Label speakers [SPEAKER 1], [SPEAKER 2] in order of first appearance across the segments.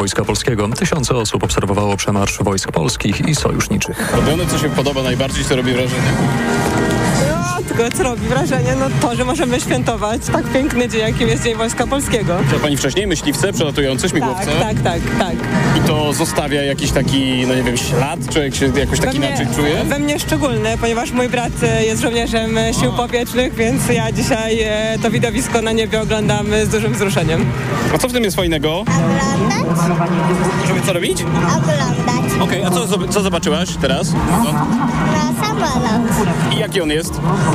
[SPEAKER 1] Wojska Polskiego. Tysiące osób obserwowało przemarsz wojsk polskich i sojuszniczych.
[SPEAKER 2] Robione, co się podoba najbardziej, co robi wrażenie?
[SPEAKER 3] Tylko co robi wrażenie, to, że możemy świętować tak piękny dzień, jakim jest Dzień Wojska Polskiego.
[SPEAKER 2] To pani wcześniej myśliwce, przelatujące śmigłowce?
[SPEAKER 3] Tak.
[SPEAKER 2] I to zostawia jakiś taki, ślad? Człowiek się jakoś tak inaczej czuje?
[SPEAKER 3] We mnie szczególny, ponieważ mój brat jest żołnierzem sił powietrznych, więc ja dzisiaj to widowisko na niebie oglądam z dużym wzruszeniem.
[SPEAKER 2] A co w tym jest fajnego?
[SPEAKER 4] Oglądać.
[SPEAKER 2] Żeby co robić?
[SPEAKER 4] Oglądać.
[SPEAKER 2] Okej, a co zobaczyłaś teraz?
[SPEAKER 4] Na samolot.
[SPEAKER 2] I jaki on jest?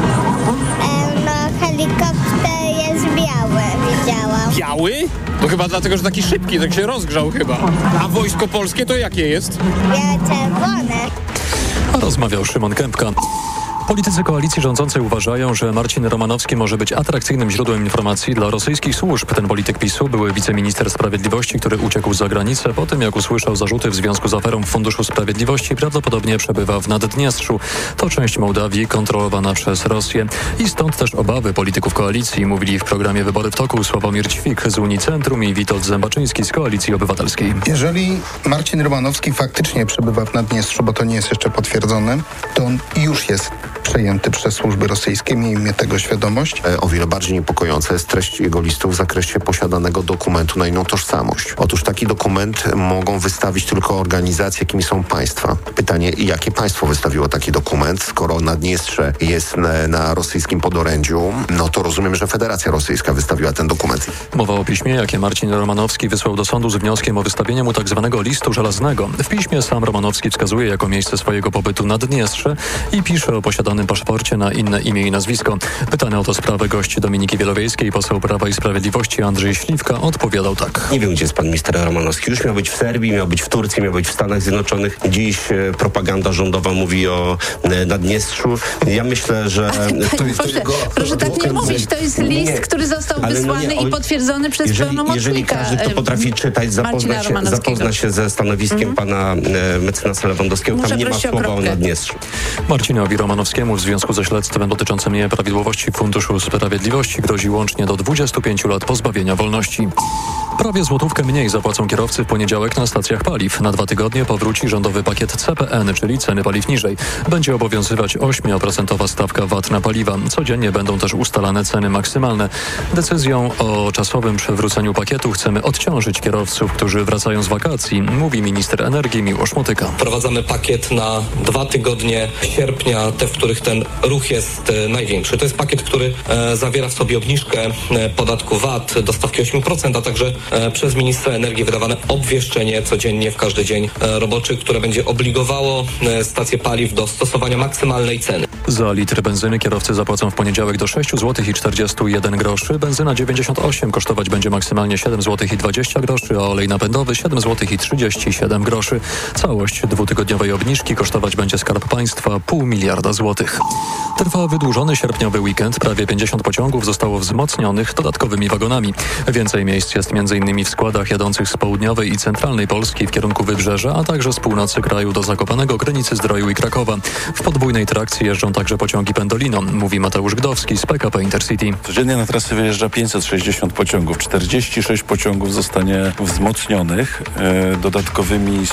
[SPEAKER 4] Helikopter jest biały, widziałam.
[SPEAKER 2] Biały? To chyba dlatego, że taki szybki, tak się rozgrzał chyba. A Wojsko Polskie to jakie jest?
[SPEAKER 4] Biało-czerwone.
[SPEAKER 1] Rozmawiał Szymon Kępka. Politycy koalicji rządzącej uważają, że Marcin Romanowski może być atrakcyjnym źródłem informacji dla rosyjskich służb. Ten polityk PiS-u, były wiceminister sprawiedliwości, który uciekł za granicę po tym, jak usłyszał zarzuty w związku z aferą w Funduszu Sprawiedliwości, prawdopodobnie przebywa w Naddniestrzu. To część Mołdawii kontrolowana przez Rosję. I stąd też obawy polityków koalicji, mówili w programie Wybory w toku Sławomir Ćwik z Unicentrum i Witold Zębaczyński z Koalicji Obywatelskiej.
[SPEAKER 5] Jeżeli Marcin Romanowski faktycznie przebywa w Naddniestrzu, bo to nie jest jeszcze potwierdzone, to on już jest przejęty przez służby rosyjskie, miejmy tego świadomość.
[SPEAKER 6] O wiele bardziej niepokojąca jest treść jego listu w zakresie posiadanego dokumentu na inną tożsamość. Otóż taki dokument mogą wystawić tylko organizacje, jakimi są państwa. Pytanie, jakie państwo wystawiło taki dokument? Skoro Naddniestrze jest na rosyjskim podorędziu, to rozumiem, że Federacja Rosyjska wystawiła ten dokument.
[SPEAKER 1] Mowa o piśmie, jakie Marcin Romanowski wysłał do sądu z wnioskiem o wystawienie mu tzw. listu żelaznego. W piśmie sam Romanowski wskazuje jako miejsce swojego pobytu Naddniestrze i pisze o posiadanym paszporcie na inne imię i nazwisko. Pytany o tę sprawę gość Dominiki Wielowiejskiej, poseł Prawa i Sprawiedliwości Andrzej Śliwka odpowiadał tak.
[SPEAKER 7] Nie wiem, gdzie jest pan minister Romanowski. Już miał być w Serbii, miał być w Turcji, miał być w Stanach Zjednoczonych. Dziś propaganda rządowa mówi o Naddniestrzu. Ja myślę, że...
[SPEAKER 8] Proszę tak nie mówić. To jest list, który został wysłany i potwierdzony przez pełnomocnika.
[SPEAKER 7] Jeżeli każdy, kto potrafi czytać, zapozna się ze stanowiskiem pana mecenasa Lewandowskiego, tam nie ma słowa o Naddniestrzu.
[SPEAKER 1] Marcinowi Romanowskiemu w związku ze śledztwem dotyczącym nieprawidłowości w Funduszu Sprawiedliwości grozi łącznie do 25 lat pozbawienia wolności. Prawie złotówkę mniej zapłacą kierowcy w poniedziałek na stacjach paliw. Na 2 tygodnie powróci rządowy pakiet CPN, czyli ceny paliw niżej. Będzie obowiązywać 8% stawka VAT na paliwa. Codziennie będą też ustalane ceny maksymalne. Decyzją o czasowym przywróceniu pakietu chcemy odciążyć kierowców, którzy wracają z wakacji, mówi minister energii Miłosz Motyka.
[SPEAKER 9] Wprowadzamy pakiet na 2 tygodnie sierpnia, te, w których ten ruch jest największy. To jest pakiet, który zawiera w sobie obniżkę podatku VAT do stawki 8%, a także przez ministra energii wydawane obwieszczenie codziennie w każdy dzień roboczy, które będzie obligowało stacje paliw do stosowania maksymalnej ceny.
[SPEAKER 1] Za litr benzyny kierowcy zapłacą w poniedziałek do 6,41 zł. Benzyna 98 kosztować będzie maksymalnie 7,20 zł, a olej napędowy 7,37 zł. Całość 2-tygodniowej obniżki kosztować będzie Skarb Państwa 0,5 miliarda złotych. Trwa wydłużony sierpniowy weekend. Prawie 50 pociągów zostało wzmocnionych dodatkowymi wagonami. Więcej miejsc jest m.in. w składach jadących z południowej i centralnej Polski w kierunku Wybrzeża, a także z północy kraju do Zakopanego, Krynicy-Zdroju i Krakowa. W podwójnej trakcji jeżdżą także pociągi Pendolino, mówi Mateusz Gdowski z PKP Intercity.
[SPEAKER 10] Codziennie na trasy wyjeżdża 560 pociągów. 46 pociągów zostanie wzmocnionych dodatkowymi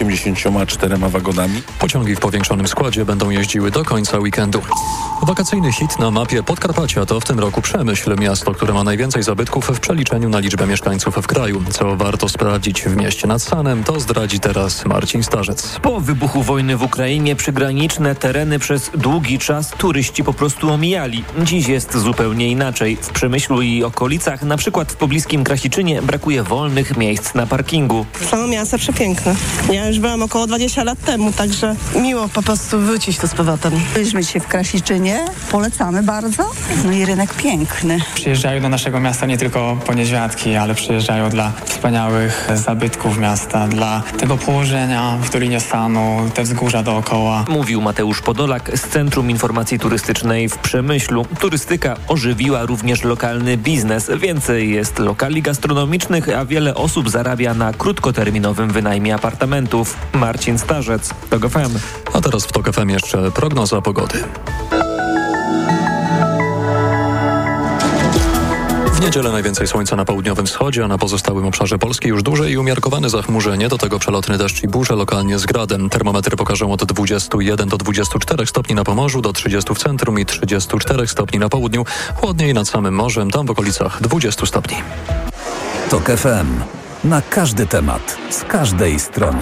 [SPEAKER 10] 184 wagonami.
[SPEAKER 1] Pociągi w powiększonym składzie będą jeździły do końca weekendu. Wakacyjny hit na mapie Podkarpacia to w tym roku Przemyśl, miasto, które ma najwięcej zabytków w przeliczeniu na liczbę mieszkańców w kraju. Co warto sprawdzić w mieście nad Sanem, to zdradzi teraz Marcin Starzec.
[SPEAKER 11] Po wybuchu wojny w Ukrainie przygraniczne tereny przez długi czas turyści po prostu omijali. Dziś jest zupełnie inaczej. W Przemyślu i okolicach, na przykład w pobliskim Krasiczynie, brakuje wolnych miejsc na parkingu.
[SPEAKER 3] Samo miasto przepiękne. Ja już byłam około 20 lat temu, także miło po prostu wrócić tu z powrotem.
[SPEAKER 12] Byliśmy dzisiaj w Krasiczynie, polecamy bardzo. No i rynek piękny.
[SPEAKER 13] Przyjeżdżają do naszego miasta nie tylko po niedźwiadki, ale przyjeżdżają dla wspaniałych zabytków miasta, dla tego położenia w Dolinie Sanu, te wzgórza dookoła.
[SPEAKER 11] Mówił Mateusz Podolak z Centrum Informacji Turystycznej w Przemyślu. Turystyka ożywiła również lokalny biznes. Więcej jest lokali gastronomicznych, a wiele osób zarabia na krótkoterminowym wynajmie apartamentów. Marcin Starzec, TOK FM.
[SPEAKER 1] A teraz w TOK FM jeszcze prognoza pogody. W niedzielę najwięcej słońca na południowym wschodzie, a na pozostałym obszarze Polski już duże i umiarkowane zachmurzenie, do tego przelotny deszcz i burze lokalnie z gradem. Termometry pokażą od 21 do 24 stopni na Pomorzu, do 30 w centrum i 34 stopni na południu. Chłodniej nad samym morzem, tam w okolicach 20 stopni.
[SPEAKER 14] TOK FM. Na każdy temat, z każdej strony.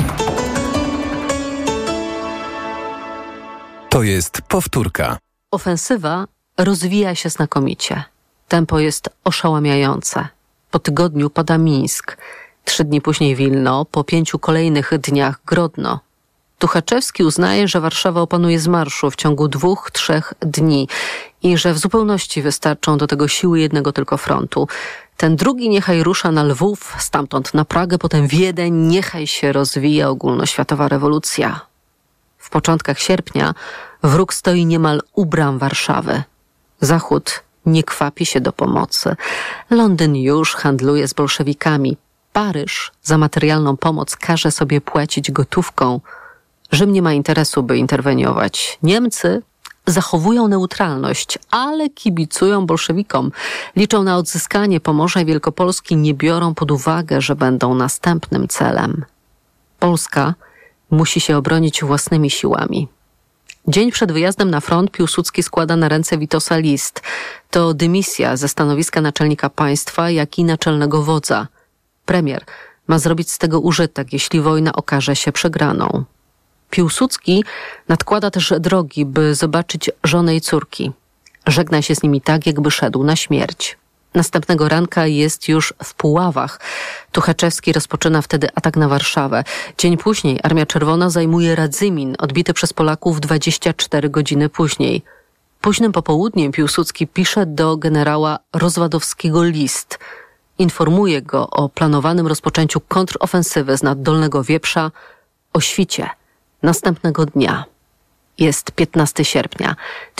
[SPEAKER 14] To jest powtórka.
[SPEAKER 15] Ofensywa rozwija się znakomicie. Tempo jest oszałamiające. Po tygodniu pada Mińsk. 3 dni później Wilno, po 5 kolejnych dniach Grodno. Tuchaczewski uznaje, że Warszawa opanuje z marszu w ciągu 2-3 dni i że w zupełności wystarczą do tego siły jednego tylko frontu. Ten drugi niechaj rusza na Lwów, stamtąd na Pragę, potem Wiedeń, niechaj się rozwija ogólnoświatowa rewolucja. W początkach sierpnia wróg stoi niemal u bram Warszawy. Zachód nie kwapi się do pomocy. Londyn już handluje z bolszewikami. Paryż za materialną pomoc każe sobie płacić gotówką. Rzym nie ma interesu, by interweniować. Niemcy zachowują neutralność, ale kibicują bolszewikom. Liczą na odzyskanie Pomorza i Wielkopolski, nie biorą pod uwagę, że będą następnym celem. Polska musi się obronić własnymi siłami. Dzień przed wyjazdem na front Piłsudski składa na ręce Witosa list. To dymisja ze stanowiska naczelnika państwa, jak i naczelnego wodza. Premier ma zrobić z tego użytek, jeśli wojna okaże się przegraną. Piłsudski nadkłada też drogi, by zobaczyć żonę i córki. Żegna się z nimi tak, jakby szedł na śmierć. Następnego ranka jest już w Puławach. Tuchaczewski rozpoczyna wtedy atak na Warszawę. Dzień później Armia Czerwona zajmuje Radzymin, odbity przez Polaków 24 godziny później. Późnym popołudniem Piłsudski pisze do generała Rozwadowskiego list. Informuje go o planowanym rozpoczęciu kontrofensywy z nad Dolnego Wieprza o świcie następnego dnia. Jest 15 sierpnia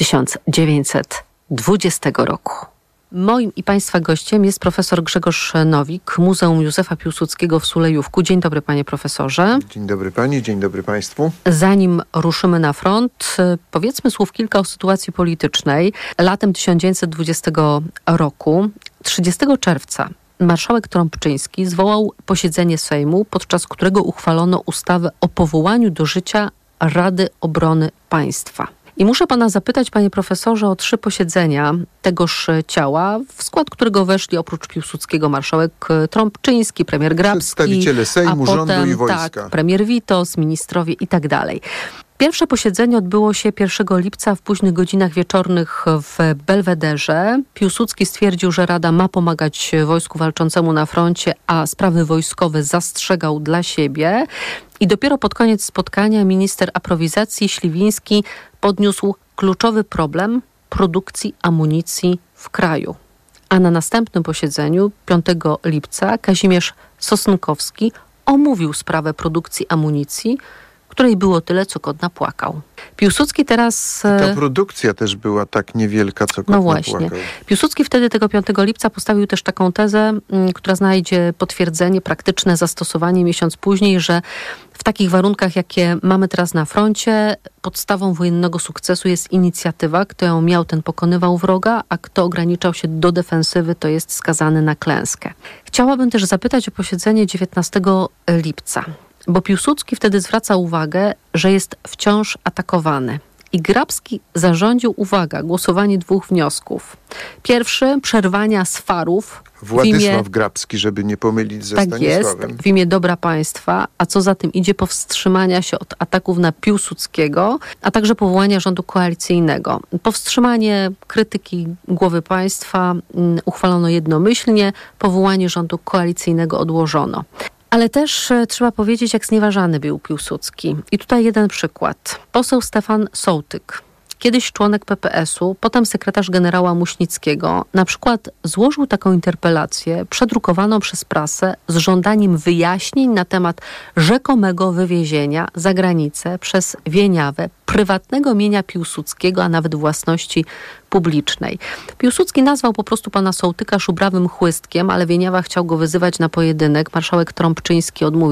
[SPEAKER 15] 1920 roku. Moim i Państwa gościem jest profesor Grzegorz Nowik, Muzeum Józefa Piłsudskiego w Sulejówku. Dzień dobry, panie profesorze.
[SPEAKER 16] Dzień dobry pani, dzień dobry państwu.
[SPEAKER 15] Zanim ruszymy na front, powiedzmy słów kilka o sytuacji politycznej. Latem 1920 roku, 30 czerwca, marszałek Trąbczyński zwołał posiedzenie Sejmu, podczas którego uchwalono ustawę o powołaniu do życia Rady Obrony Państwa. I muszę pana zapytać, panie profesorze, o 3 posiedzenia tegoż ciała, w skład którego weszli oprócz Piłsudskiego marszałek Trąbczyński, premier Grabski,
[SPEAKER 16] przedstawiciele Sejmu,
[SPEAKER 15] a potem,
[SPEAKER 16] rządu i wojska.
[SPEAKER 15] Tak, premier Witos, ministrowie i tak dalej. Pierwsze posiedzenie odbyło się 1 lipca w późnych godzinach wieczornych w Belwederze. Piłsudski stwierdził, że Rada ma pomagać wojsku walczącemu na froncie, a sprawy wojskowe zastrzegał dla siebie. I dopiero pod koniec spotkania minister aprowizacji Śliwiński podniósł kluczowy problem produkcji amunicji w kraju. A na następnym posiedzeniu 5 lipca Kazimierz Sosnkowski omówił sprawę produkcji amunicji, której było tyle, co kot napłakał. Piłsudski teraz...
[SPEAKER 16] Ta produkcja też była tak niewielka, co kot napłakał.
[SPEAKER 15] Piłsudski wtedy tego 5 lipca postawił też taką tezę, która znajdzie potwierdzenie, praktyczne zastosowanie miesiąc później, że w takich warunkach, jakie mamy teraz na froncie, podstawą wojennego sukcesu jest inicjatywa. Kto ją miał, ten pokonywał wroga, a kto ograniczał się do defensywy, to jest skazany na klęskę. Chciałabym też zapytać o posiedzenie 19 lipca. Bo Piłsudski wtedy zwraca uwagę, że jest wciąż atakowany. I Grabski zarządził, uwaga, głosowanie 2 wniosków. Pierwszy, przerwania swarów.
[SPEAKER 16] Władysław Grabski, żeby nie pomylić ze Stanisławem.
[SPEAKER 15] Tak jest, w imię dobra państwa, a co za tym idzie, powstrzymania się od ataków na Piłsudskiego, a także powołania rządu koalicyjnego. Powstrzymanie krytyki głowy państwa uchwalono jednomyślnie, powołanie rządu koalicyjnego odłożono. Ale też trzeba powiedzieć, jak znieważany był Piłsudski. I tutaj jeden przykład. Poseł Stefan Sołtyk, kiedyś członek PPS-u, potem sekretarz generała Muśnickiego, na przykład złożył taką interpelację przedrukowaną przez prasę z żądaniem wyjaśnień na temat rzekomego wywiezienia za granicę przez Wieniawę prywatnego mienia Piłsudskiego, a nawet własności publicznej. Piłsudski nazwał po prostu pana Sołtyka szubrawym chłystkiem, ale Wieniawa chciał go wyzywać na pojedynek. Marszałek Trąbczyński odmówił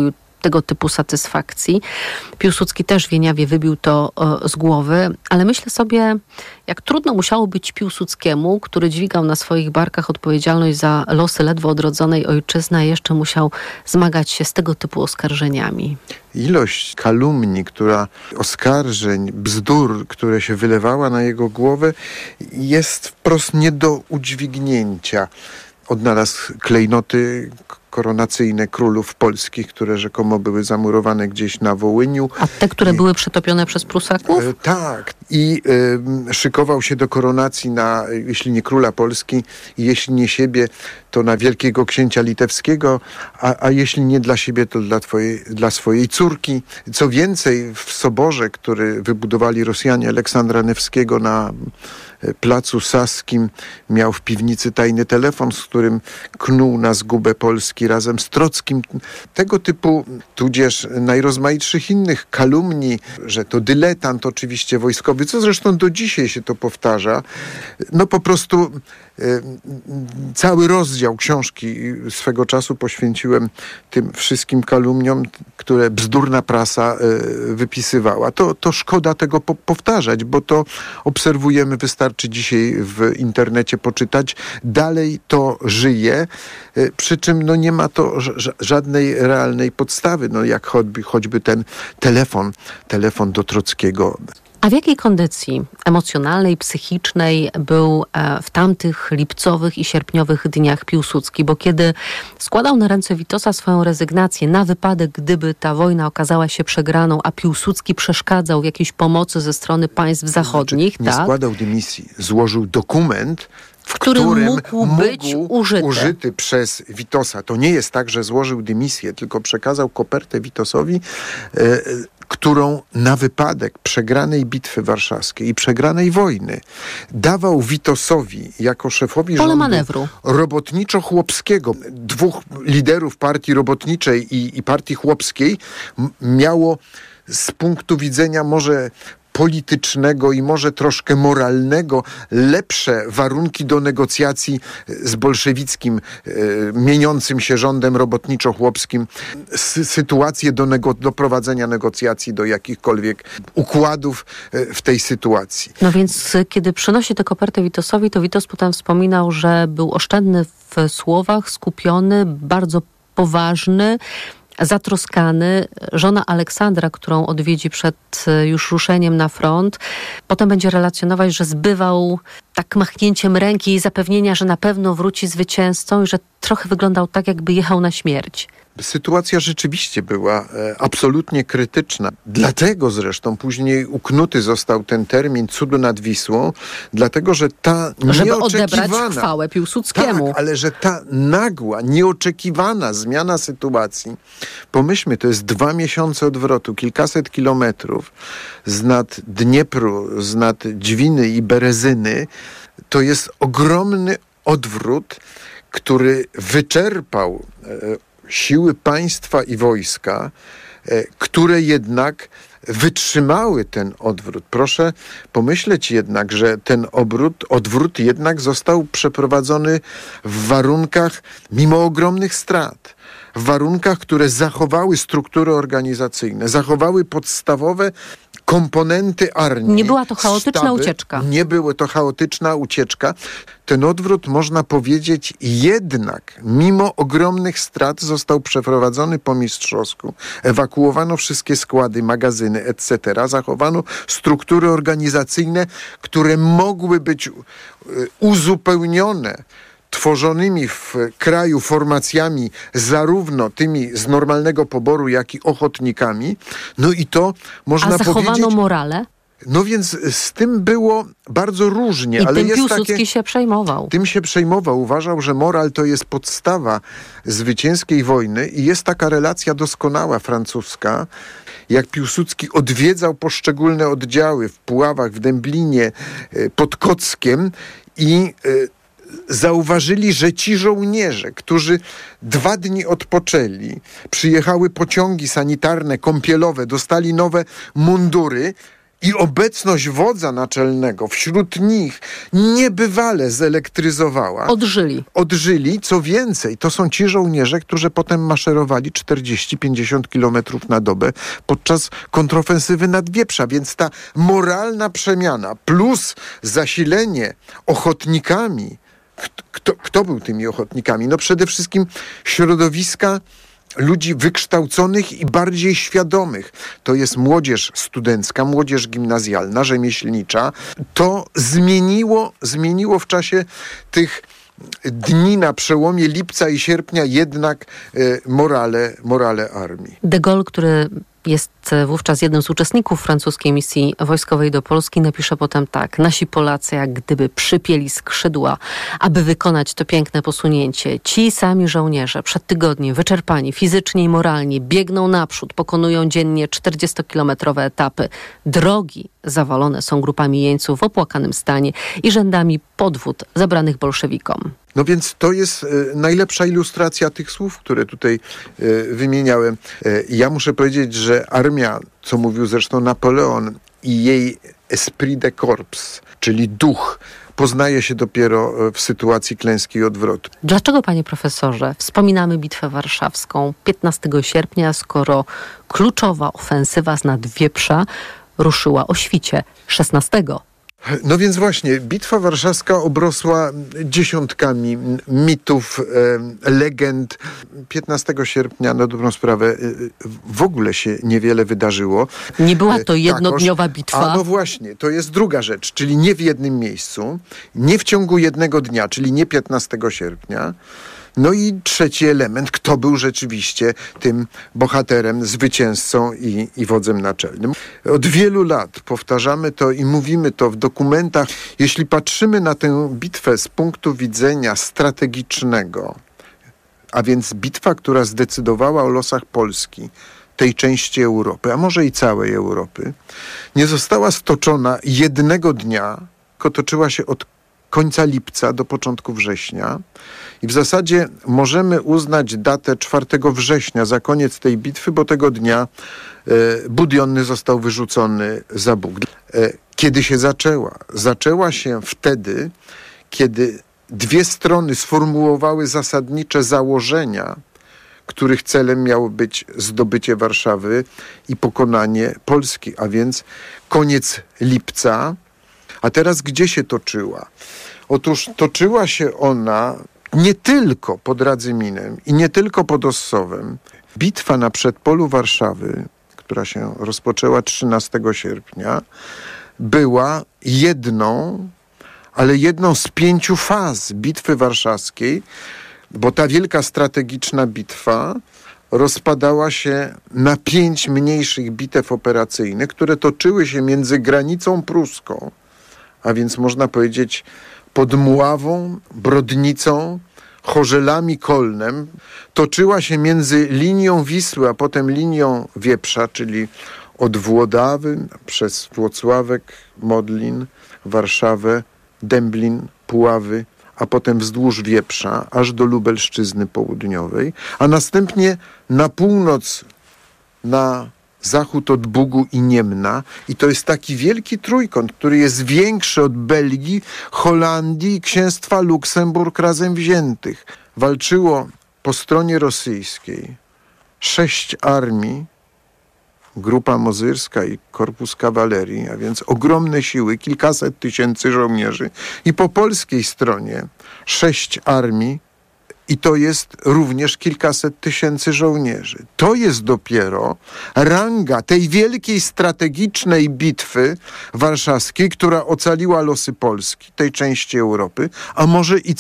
[SPEAKER 15] tego typu satysfakcji. Piłsudski też w Wieniawie wybił to z głowy, ale myślę sobie, jak trudno musiało być Piłsudskiemu, który dźwigał na swoich barkach odpowiedzialność za losy ledwo odrodzonej ojczyzny, a jeszcze musiał zmagać się z tego typu oskarżeniami.
[SPEAKER 16] Ilość kalumnii, oskarżeń, bzdur, które się wylewała na jego głowę, jest wprost nie do udźwignięcia. Odnalazł klejnoty koronacyjne królów polskich, które rzekomo były zamurowane gdzieś na Wołyniu.
[SPEAKER 15] A te, które były przetopione przez Prusaków?
[SPEAKER 16] Tak. I szykował się do koronacji na, jeśli nie króla Polski, jeśli nie siebie, to na wielkiego księcia litewskiego, a jeśli nie dla siebie, to dla swojej córki. Co więcej, w soborze, który wybudowali Rosjanie, Aleksandra Newskiego na Placu Saskim, miał w piwnicy tajny telefon, z którym knuł na zgubę Polski razem z Trockim. Tego typu, tudzież najrozmaitszych innych kalumnii, że to dyletant oczywiście wojskowy, co zresztą do dzisiaj się to powtarza. No po prostu cały rozdział książki swego czasu poświęciłem tym wszystkim kalumniom, które bzdurna prasa wypisywała. To szkoda tego powtarzać, bo to obserwujemy, wystarczy dzisiaj w internecie poczytać. Dalej to żyje, przy czym nie ma to żadnej realnej podstawy, jak choćby ten telefon do Trockiego.
[SPEAKER 15] A w jakiej kondycji emocjonalnej, psychicznej był w tamtych lipcowych i sierpniowych dniach Piłsudski? Bo kiedy składał na ręce Witosa swoją rezygnację na wypadek, gdyby ta wojna okazała się przegraną, a Piłsudski przeszkadzał w jakiejś pomocy ze strony państw zachodnich,
[SPEAKER 16] nie składał dymisji, złożył dokument, w którym
[SPEAKER 15] mógł być
[SPEAKER 16] użyty przez Witosa. To nie jest tak, że złożył dymisję, tylko przekazał kopertę Witosowi, którą na wypadek przegranej bitwy warszawskiej i przegranej wojny dawał Witosowi jako szefowi rządu
[SPEAKER 15] manewru
[SPEAKER 16] robotniczo-chłopskiego. Dwóch liderów partii robotniczej i partii chłopskiej miało z punktu widzenia może politycznego i może troszkę moralnego lepsze warunki do negocjacji z bolszewickim, mieniącym się rządem robotniczo-chłopskim, sytuację do prowadzenia negocjacji, do jakichkolwiek układów w tej sytuacji.
[SPEAKER 15] No więc kiedy przynosi tę kopertę Witosowi, to Witos potem wspominał, że był oszczędny w słowach, skupiony, bardzo poważny, zatroskany. Żona Aleksandra, którą odwiedzi przed już ruszeniem na front, potem będzie relacjonować, że zbywał tak machnięciem ręki i zapewnienia, że na pewno wróci zwycięzcą i że trochę wyglądał tak, jakby jechał na śmierć.
[SPEAKER 16] Sytuacja rzeczywiście była absolutnie krytyczna. Dlatego zresztą później uknuty został ten termin cudu nad Wisłą, dlatego że ta
[SPEAKER 15] żeby odebrać chwałę Piłsudskiemu.
[SPEAKER 16] Tak, ale że ta nagła, nieoczekiwana zmiana sytuacji, pomyślmy, to jest 2 miesiące odwrotu, kilkaset kilometrów z nad Dniepru, z nad Dźwiny i Berezyny, to jest ogromny odwrót, który wyczerpał siły państwa i wojska, które jednak wytrzymały ten odwrót. Proszę pomyśleć jednak, że ten odwrót jednak został przeprowadzony w warunkach, mimo ogromnych strat, w warunkach, które zachowały struktury organizacyjne, zachowały podstawowe komponenty armii.
[SPEAKER 15] Nie była to chaotyczna ucieczka.
[SPEAKER 16] Nie była to chaotyczna ucieczka. Ten odwrót, można powiedzieć, jednak mimo ogromnych strat został przeprowadzony po mistrzowsku. Ewakuowano wszystkie składy, magazyny, etc. Zachowano struktury organizacyjne, które mogły być uzupełnione tworzonymi w kraju formacjami, zarówno tymi z normalnego poboru, jak i ochotnikami. No i to można powiedzieć...
[SPEAKER 15] A zachowano morale?
[SPEAKER 16] No więc z tym było bardzo różnie.
[SPEAKER 15] I
[SPEAKER 16] ale
[SPEAKER 15] tym
[SPEAKER 16] jest
[SPEAKER 15] Piłsudski się przejmował.
[SPEAKER 16] Tym się przejmował. Uważał, że moral to jest podstawa zwycięskiej wojny i jest taka relacja doskonała francuska, jak Piłsudski odwiedzał poszczególne oddziały w Puławach, w Dęblinie, pod Kockiem i zauważyli, że ci żołnierze, którzy 2 dni odpoczęli, przyjechały pociągi sanitarne, kąpielowe, dostali nowe mundury I obecność wodza naczelnego wśród nich niebywale zelektryzowała. Odżyli, co więcej, to są ci żołnierze, którzy potem maszerowali 40-50 kilometrów na dobę podczas kontrofensywy nad Wieprza, więc ta moralna przemiana plus zasilenie ochotnikami. Kto był tymi ochotnikami? No przede wszystkim środowiska ludzi wykształconych i bardziej świadomych. To jest młodzież studencka, młodzież gimnazjalna, rzemieślnicza. To zmieniło w czasie tych dni na przełomie lipca i sierpnia jednak morale armii.
[SPEAKER 15] De Gaulle, który jest wówczas jednym z uczestników francuskiej misji wojskowej do Polski, napisze potem tak: nasi Polacy jak gdyby przypięli skrzydła, aby wykonać to piękne posunięcie. Ci sami żołnierze przed tygodniem wyczerpani fizycznie i moralnie biegną naprzód, pokonują dziennie 40-kilometrowe etapy. Drogi zawalone są grupami jeńców w opłakanym stanie i rzędami podwód zabranych bolszewikom.
[SPEAKER 16] No więc to jest najlepsza ilustracja tych słów, które tutaj wymieniałem. Ja muszę powiedzieć, że armia, co mówił zresztą Napoleon, i jej esprit de corps, czyli duch, poznaje się dopiero w sytuacji klęski i odwrotu.
[SPEAKER 15] Dlaczego, panie profesorze, wspominamy Bitwę Warszawską 15 sierpnia, skoro kluczowa ofensywa z Nadwieprza ruszyła o świcie 16?
[SPEAKER 16] No więc właśnie, Bitwa Warszawska obrosła dziesiątkami mitów, legend. 15 sierpnia, na dobrą sprawę, w ogóle się niewiele wydarzyło.
[SPEAKER 15] Nie była to jednodniowa bitwa.
[SPEAKER 16] A no właśnie, to jest druga rzecz, czyli nie w jednym miejscu, nie w ciągu jednego dnia, czyli nie 15 sierpnia. No i trzeci element, kto był rzeczywiście tym bohaterem, zwycięzcą i wodzem naczelnym. Od wielu lat powtarzamy to i mówimy to w dokumentach. Jeśli patrzymy na tę bitwę z punktu widzenia strategicznego, a więc bitwa, która zdecydowała o losach Polski, tej części Europy, a może i całej Europy, nie została stoczona jednego dnia, tylko toczyła się od końca lipca do początku września. I w zasadzie możemy uznać datę 4 września za koniec tej bitwy, bo tego dnia Budionny został wyrzucony za Bóg. Kiedy się zaczęła? Zaczęła się wtedy, kiedy dwie strony sformułowały zasadnicze założenia, których celem miało być zdobycie Warszawy i pokonanie Polski, a więc koniec lipca. A teraz gdzie się toczyła? Otóż toczyła się ona nie tylko pod Radzyminem i nie tylko pod Ossowem. Bitwa na przedpolu Warszawy, która się rozpoczęła 13 sierpnia, była jedną z 5 faz Bitwy Warszawskiej, bo ta wielka strategiczna bitwa rozpadała się na 5 mniejszych bitew operacyjnych, które toczyły się między granicą pruską, a więc można powiedzieć pod Mławą, Brodnicą, Chorzelami, Kolnem. Toczyła się między linią Wisły, a potem linią Wieprza, czyli od Włodawy przez Włocławek, Modlin, Warszawę, Dęblin, Puławy, a potem wzdłuż Wieprza, aż do Lubelszczyzny Południowej, a następnie na północ, na zachód od Bugu i Niemna. I to jest taki wielki trójkąt, który jest większy od Belgii, Holandii i Księstwa Luksemburg razem wziętych. Walczyło po stronie rosyjskiej 6 armii, Grupa Mozyrska i Korpus Kawalerii, a więc ogromne siły, kilkaset tysięcy żołnierzy. I po polskiej stronie 6 armii, i to jest również kilkaset tysięcy żołnierzy. To jest dopiero ranga tej wielkiej strategicznej bitwy warszawskiej, która ocaliła losy Polski, tej części Europy, a może i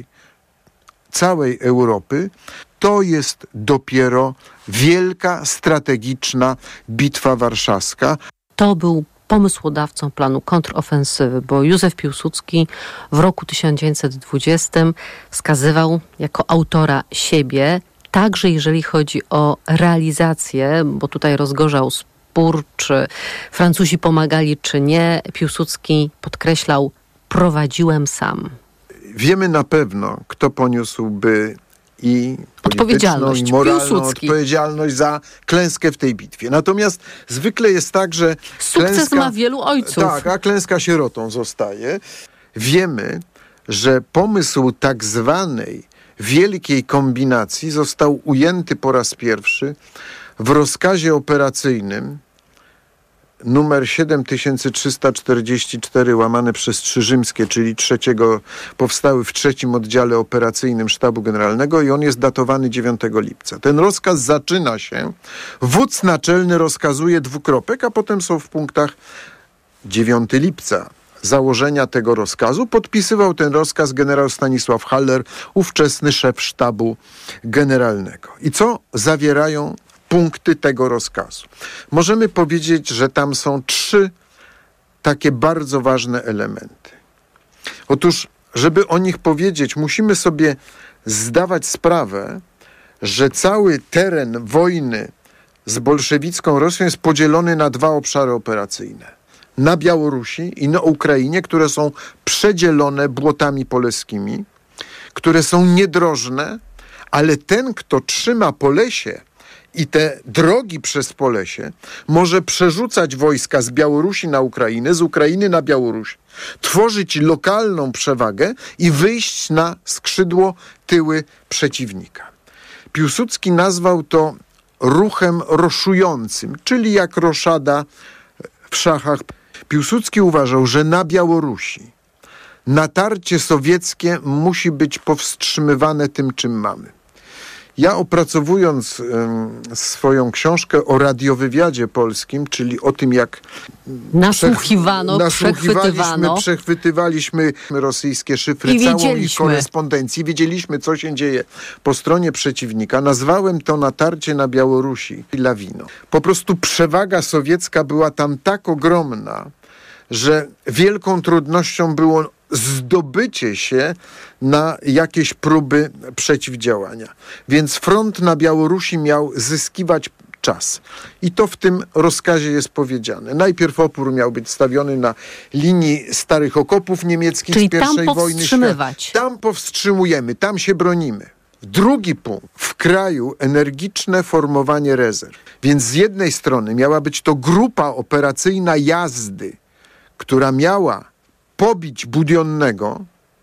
[SPEAKER 16] całej Europy. To jest dopiero wielka strategiczna bitwa warszawska.
[SPEAKER 15] To był pomysłodawcą planu kontrofensywy, bo Józef Piłsudski w roku 1920 wskazywał jako autora siebie, także jeżeli chodzi o realizację, bo tutaj rozgorzał spór, czy Francuzi pomagali, czy nie. Piłsudski podkreślał: prowadziłem sam.
[SPEAKER 16] Wiemy na pewno, kto poniósłby i polityczną, i moralną odpowiedzialność za klęskę w tej bitwie. Natomiast zwykle jest tak, że
[SPEAKER 15] sukces ma wielu ojców.
[SPEAKER 16] Tak, a klęska sierotą zostaje. Wiemy, że pomysł tak zwanej wielkiej kombinacji został ujęty po raz pierwszy w rozkazie operacyjnym numer 7344 łamane przez 3 rzymskie, czyli powstały w 3. oddziale operacyjnym Sztabu Generalnego i on jest datowany 9 lipca. Ten rozkaz zaczyna się, wódz naczelny rozkazuje : a potem są w punktach 9 lipca. Założenia tego rozkazu. Podpisywał ten rozkaz generał Stanisław Haller, ówczesny szef Sztabu Generalnego. I co zawierają punkty tego rozkazu? Możemy powiedzieć, że tam są 3 takie bardzo ważne elementy. Otóż, żeby o nich powiedzieć, musimy sobie zdawać sprawę, że cały teren wojny z bolszewicką Rosją jest podzielony na 2 obszary operacyjne. Na Białorusi i na Ukrainie, które są przedzielone błotami poleskimi, które są niedrożne, ale ten, kto trzyma Polesie i te drogi przez Polesie, może przerzucać wojska z Białorusi na Ukrainę, z Ukrainy na Białoruś, tworzyć lokalną przewagę i wyjść na skrzydło tyły przeciwnika. Piłsudski nazwał to ruchem roszującym, czyli jak roszada w szachach. Piłsudski uważał, że na Białorusi natarcie sowieckie musi być powstrzymywane tym, czym mamy. Ja opracowując swoją książkę o radiowywiadzie polskim, czyli o tym, jak przechwytywaliśmy rosyjskie szyfry, całą ich korespondencję, wiedzieliśmy, co się dzieje po stronie przeciwnika, nazwałem to natarcie na Białorusi lawiną. Po prostu przewaga sowiecka była tam tak ogromna, że wielką trudnością było zdobycie się na jakieś próby przeciwdziałania. Więc front na Białorusi miał zyskiwać czas. I to w tym rozkazie jest powiedziane. Najpierw opór miał być stawiony na linii starych okopów niemieckich z I wojny światowej. Tam powstrzymujemy, tam się bronimy. Drugi punkt. W kraju energiczne formowanie rezerw. Więc z jednej strony miała być to grupa operacyjna jazdy, która miała pobić Budionnego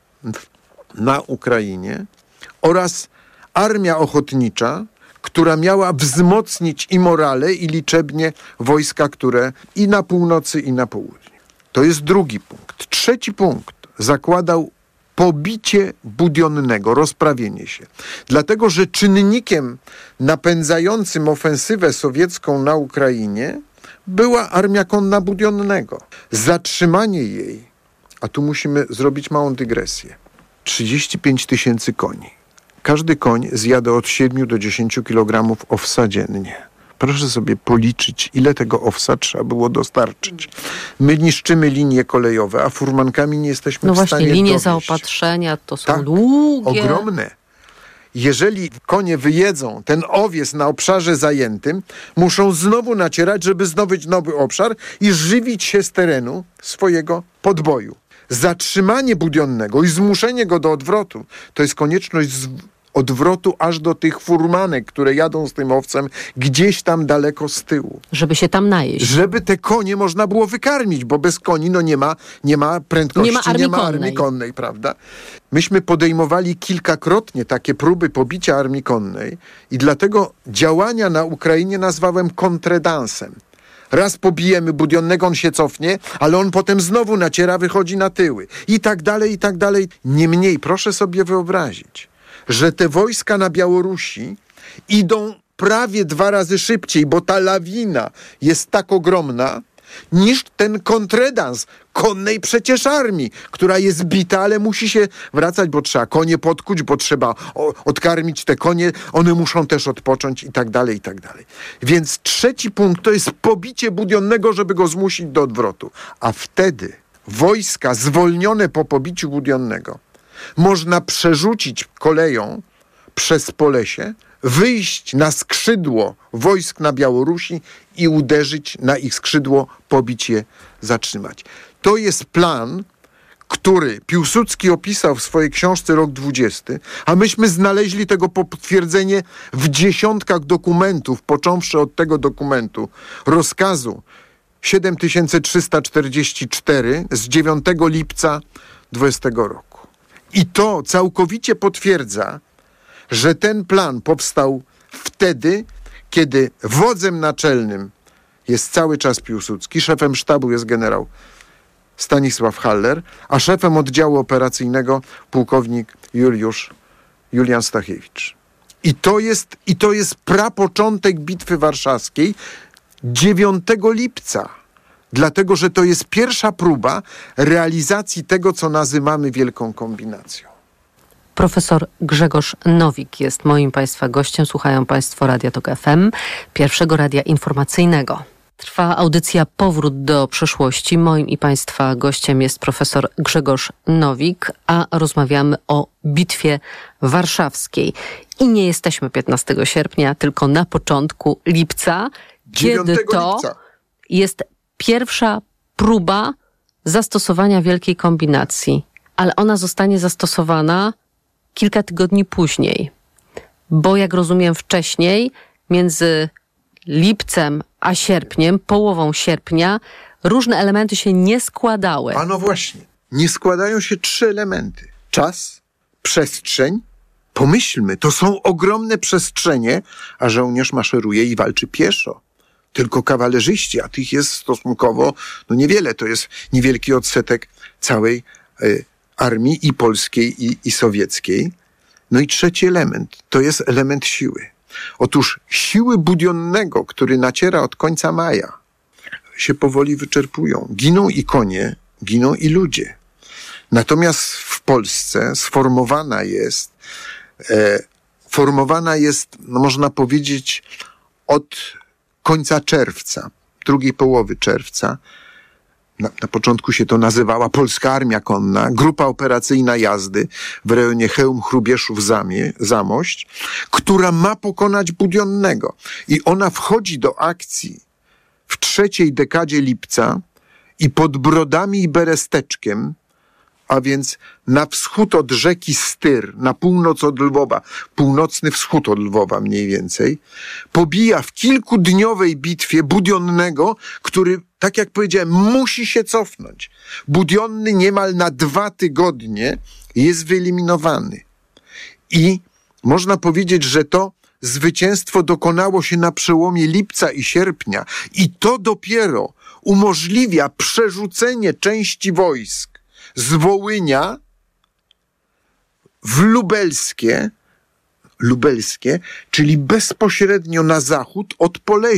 [SPEAKER 16] na Ukrainie oraz armia ochotnicza, która miała wzmocnić i morale, i liczebnie wojska, które i na północy, i na południu. To jest drugi punkt. Trzeci punkt zakładał pobicie Budionnego, rozprawienie się. Dlatego, że czynnikiem napędzającym ofensywę sowiecką na Ukrainie była armia konna Budionnego. Zatrzymanie jej, a tu musimy zrobić małą dygresję, 35 000 koni. Każdy koń zjada od 7 do 10 kg owsa dziennie. Proszę sobie policzyć, ile tego owsa trzeba było dostarczyć. My niszczymy linie kolejowe, a furmankami nie jesteśmy w stanie
[SPEAKER 15] właśnie, linie
[SPEAKER 16] dowieść.
[SPEAKER 15] zaopatrzenia to są długie.
[SPEAKER 16] Ogromne. Jeżeli konie wyjedzą ten owiec na obszarze zajętym, muszą znowu nacierać, żeby zdobyć nowy obszar i żywić się z terenu swojego podboju. Zatrzymanie Budionnego i zmuszenie go do odwrotu to jest konieczność odwrotu aż do tych furmanek, które jadą z tym owcem gdzieś tam daleko z tyłu.
[SPEAKER 15] Żeby się tam najeść.
[SPEAKER 16] Żeby te konie można było wykarmić, bo bez koni nie ma prędkości, nie ma armii konnej, prawda? Myśmy podejmowali kilkakrotnie takie próby pobicia armii konnej i dlatego działania na Ukrainie nazwałem kontredansem. Raz pobijemy Budionnego, on się cofnie, ale on potem znowu naciera, wychodzi na tyły. I tak dalej, i tak dalej. Niemniej, proszę sobie wyobrazić, że te wojska na Białorusi idą prawie 2 razy szybciej, bo ta lawina jest tak ogromna, niż ten kontredans konnej przecież armii, która jest bita, ale musi się wracać, bo trzeba konie podkuć, bo trzeba odkarmić te konie, one muszą też odpocząć i tak dalej, i tak dalej. Więc trzeci punkt to jest pobicie Budionnego, żeby go zmusić do odwrotu. A wtedy wojska zwolnione po pobiciu Budionnego można przerzucić koleją przez Polesie, wyjść na skrzydło wojsk na Białorusi i uderzyć na ich skrzydło, pobić je, zatrzymać. To jest plan, który Piłsudski opisał w swojej książce Rok 20, a myśmy znaleźli tego potwierdzenie w dziesiątkach dokumentów, począwszy od tego dokumentu, rozkazu 7344 z 9 lipca 20 roku. I to całkowicie potwierdza, że ten plan powstał wtedy, kiedy wodzem naczelnym jest cały czas Piłsudski, szefem sztabu jest generał Stanisław Haller, a szefem oddziału operacyjnego pułkownik Julian Stachiewicz. I to jest prapoczątek Bitwy Warszawskiej 9 lipca. Dlatego, że to jest pierwsza próba realizacji tego, co nazywamy wielką kombinacją.
[SPEAKER 15] Profesor Grzegorz Nowik jest moim Państwa gościem. Słuchają Państwo Radia Tok FM, pierwszego radia informacyjnego. Trwa audycja Powrót do przeszłości. Moim i Państwa gościem jest profesor Grzegorz Nowik, a rozmawiamy o Bitwie Warszawskiej. I nie jesteśmy 15 sierpnia, tylko na początku lipca, kiedy to jest pierwsza próba zastosowania wielkiej kombinacji. Ale ona zostanie zastosowana kilka tygodni później. Bo jak rozumiem wcześniej, między lipcem a sierpniem, połową sierpnia, różne elementy się nie składały.
[SPEAKER 16] A no właśnie. Nie składają się 3 elementy. Czas, przestrzeń. Pomyślmy, to są ogromne przestrzenie, a żołnierz maszeruje i walczy pieszo. Tylko kawalerzyści, a tych jest stosunkowo niewiele. To jest niewielki odsetek całej armii i polskiej, i sowieckiej. No i trzeci element, to jest element siły. Otóż siły Budionnego, który naciera od końca maja, się powoli wyczerpują. Giną i konie, giną i ludzie. Natomiast w Polsce sformowana jest, można powiedzieć, od końca czerwca, drugiej połowy czerwca. Na początku się to nazywała Polska Armia Konna, Grupa Operacyjna Jazdy w rejonie Chełm-Hrubieszów-Zamość, która ma pokonać Budionnego. I ona wchodzi do akcji w 3. dekadzie lipca i pod Brodami i Beresteczkiem, a więc na wschód od rzeki Styr, na północ od Lwowa, północny wschód od Lwowa mniej więcej, pobija w kilkudniowej bitwie Budionnego, który, tak jak powiedziałem, musi się cofnąć. Budionny niemal na 2 tygodnie jest wyeliminowany. I można powiedzieć, że to zwycięstwo dokonało się na przełomie lipca i sierpnia i to dopiero umożliwia przerzucenie części wojsk z Wołynia w lubelskie, czyli bezpośrednio na zachód od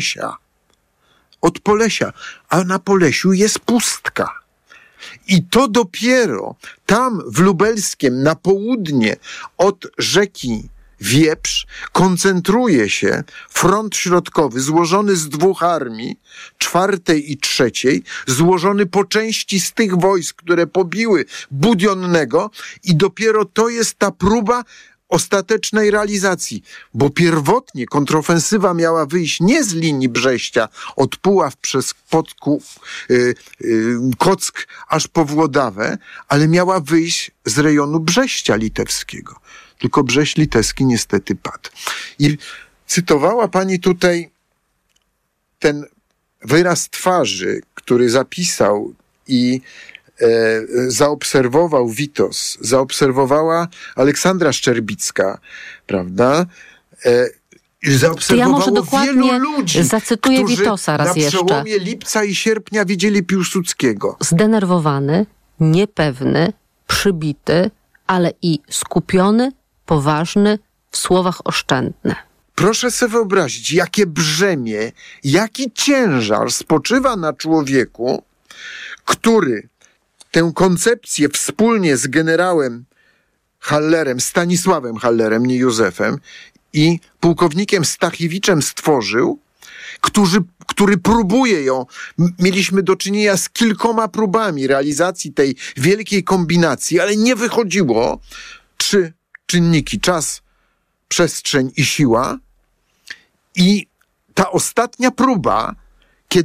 [SPEAKER 16] Polesia, a na Polesiu jest pustka. I to dopiero tam w Lubelskiem na południe od rzeki Wieprz koncentruje się front środkowy złożony z 2 armii, 4. i 3., złożony po części z tych wojsk, które pobiły Budionnego i dopiero to jest ta próba ostatecznej realizacji, bo pierwotnie kontrofensywa miała wyjść nie z linii Brześcia, od Puław przez Kock aż po Włodawę, ale miała wyjść z rejonu Brześcia litewskiego. Tylko Brześć litewski niestety padł. I cytowała pani tutaj ten wyraz twarzy, który zapisał i zaobserwował Witos, zaobserwowała Aleksandra Szczerbicka, prawda? I zaobserwowało wielu ludzi,
[SPEAKER 15] zacytuję Witosa raz
[SPEAKER 16] na przełomie lipca i sierpnia widzieli Piłsudskiego.
[SPEAKER 15] Zdenerwowany, niepewny, przybity, ale i skupiony, poważny, w słowach oszczędny.
[SPEAKER 16] Proszę sobie wyobrazić, jakie brzemię, jaki ciężar spoczywa na człowieku, który tę koncepcję wspólnie z generałem Hallerem, Stanisławem Hallerem, nie Józefem, i pułkownikiem Stachiewiczem stworzył, który próbuje ją. Mieliśmy do czynienia z kilkoma próbami realizacji tej wielkiej kombinacji, ale nie wychodziło. 3 czynniki: czas, przestrzeń i siła. I ta ostatnia próba, kiedy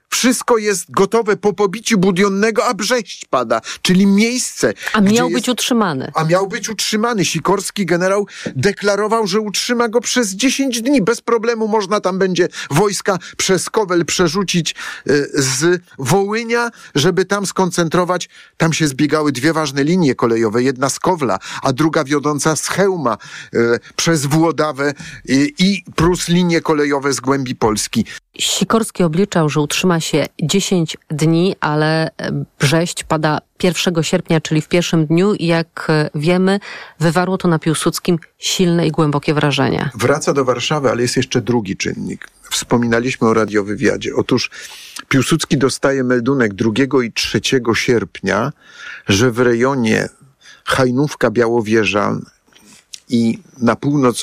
[SPEAKER 16] Wszystko jest gotowe po pobiciu Budionnego, a Brześć pada, czyli miejsce.
[SPEAKER 15] A miał być utrzymany.
[SPEAKER 16] A miał być utrzymany. Sikorski generał deklarował, że utrzyma go przez 10 dni. Bez problemu można tam będzie wojska przez Kowel przerzucić z Wołynia, żeby tam skoncentrować. Tam się zbiegały dwie ważne linie kolejowe. Jedna z Kowla, a druga wiodąca z Chełma przez Włodawę i plus linie kolejowe z głębi Polski.
[SPEAKER 15] Sikorski obliczał, że utrzyma się 10 dni, ale Brześć pada 1 sierpnia, czyli w pierwszym dniu i jak wiemy, wywarło to na Piłsudskim silne i głębokie wrażenie.
[SPEAKER 16] Wraca do Warszawy, ale jest jeszcze drugi czynnik. Wspominaliśmy o radiowywiadzie. Otóż Piłsudski dostaje meldunek 2 i 3 sierpnia, że w rejonie Hajnówka, Białowieża i na północ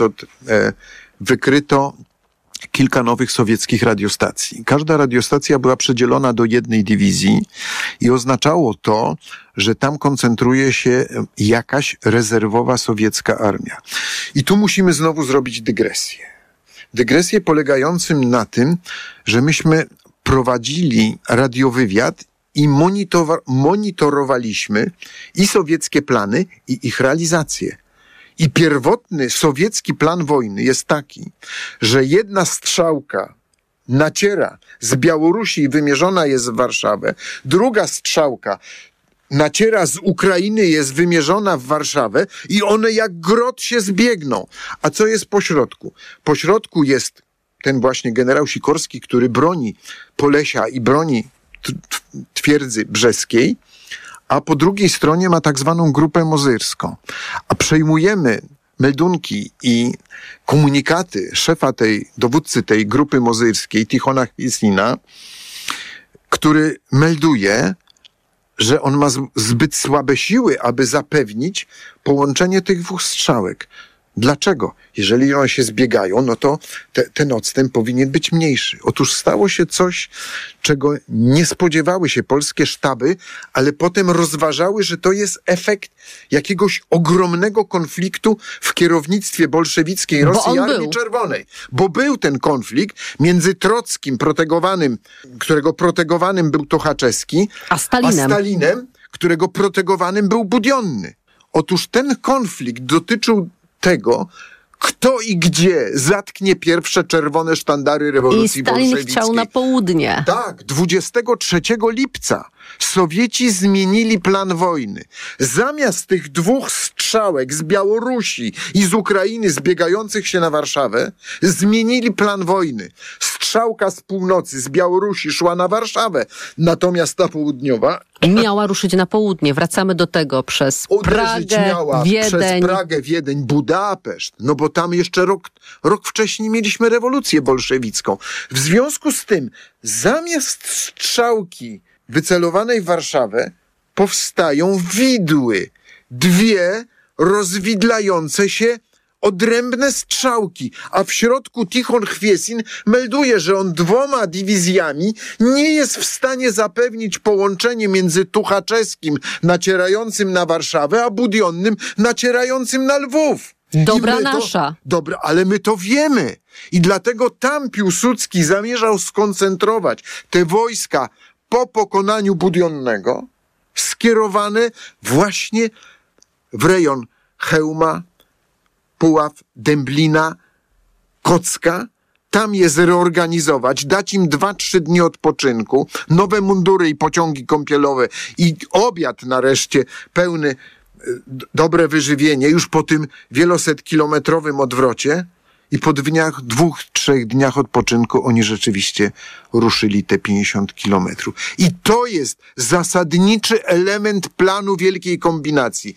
[SPEAKER 16] wykryto kilka nowych sowieckich radiostacji. Każda radiostacja była przedzielona do jednej dywizji i oznaczało to, że tam koncentruje się jakaś rezerwowa sowiecka armia. I tu musimy znowu zrobić dygresję. Dygresję polegającą na tym, że myśmy prowadzili radiowywiad i monitorowaliśmy i sowieckie plany, i ich realizację. I pierwotny sowiecki plan wojny jest taki, że jedna strzałka naciera z Białorusi i wymierzona jest w Warszawę, druga strzałka naciera z Ukrainy, jest wymierzona w Warszawę i one jak grot się zbiegną. A co jest po środku? Po środku jest ten właśnie generał Sikorski, który broni Polesia i broni twierdzy brzeskiej, a po drugiej stronie ma tak zwaną grupę mozyrską. A przejmujemy meldunki i komunikaty szefa dowódcy tej grupy mozyrskiej, Tichona Chwiesina, który melduje, że on ma zbyt słabe siły, aby zapewnić połączenie tych dwóch strzałek. Dlaczego? Jeżeli one się zbiegają, no to ten odstęp powinien być mniejszy. Otóż stało się coś, czego nie spodziewały się polskie sztaby, ale potem rozważały, że to jest efekt jakiegoś ogromnego konfliktu w kierownictwie bolszewickiej Rosji i Armii Czerwonej. Bo był ten konflikt między Trockim, którego protegowanym był Tuchaczewski, a Stalinem, którego protegowanym był Budionny. Otóż ten konflikt dotyczył tego, kto i gdzie zatknie pierwsze czerwone sztandary rewolucji bolszewickiej.
[SPEAKER 15] I Stalin chciał na południe.
[SPEAKER 16] Tak, 23 lipca Sowieci zmienili plan wojny. Zamiast tych dwóch strzałek z Białorusi i z Ukrainy zbiegających się na Warszawę, zmienili plan wojny. Strzałka z północy, z Białorusi szła na Warszawę, natomiast ta południowa
[SPEAKER 15] miała ruszyć na południe. Wracamy do tego przez Pragę, Wiedeń.
[SPEAKER 16] Przez Pragę, Wiedeń, Budapeszt. No bo tam jeszcze rok wcześniej mieliśmy rewolucję bolszewicką. W związku z tym, zamiast strzałki wycelowanej w Warszawę, powstają widły. Dwie rozwidlające się odrębne strzałki, a w środku Tichon Chwiesin melduje, że on 2 dywizjami nie jest w stanie zapewnić połączenie między Tuchaczewskim nacierającym na Warszawę, a Budionnym nacierającym na Lwów.
[SPEAKER 15] Dobra nasza.
[SPEAKER 16] Dobra, ale my to wiemy. I dlatego tam Piłsudski zamierzał skoncentrować te wojska po pokonaniu Budionnego, skierowane właśnie w rejon Chełma, Puław, Dęblina, Kocka. Tam je zreorganizować, dać im 2-3 dni odpoczynku, nowe mundury i pociągi kąpielowe i obiad nareszcie pełny, dobre wyżywienie już po tym wielosetkilometrowym odwrocie i po 2-3 dniach odpoczynku oni rzeczywiście ruszyli te 50 kilometrów. I to jest zasadniczy element planu wielkiej kombinacji.